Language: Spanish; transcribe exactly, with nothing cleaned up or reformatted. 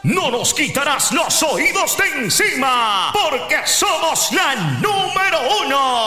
no nos quitarás los oídos de encima, porque somos la número uno.